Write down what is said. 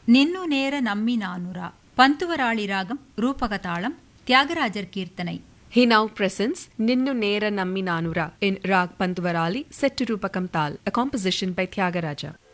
நின்னு நேர நம்மி நானுரா பந்துவராளி ராகம் ரூபகதாளம் தியாகராஜர் கீர்த்தனை. He now presents Ninnu Nera Nammi Nanura in Rag Panduvarali set to Rupakam Tal, a composition by Tyagaraja.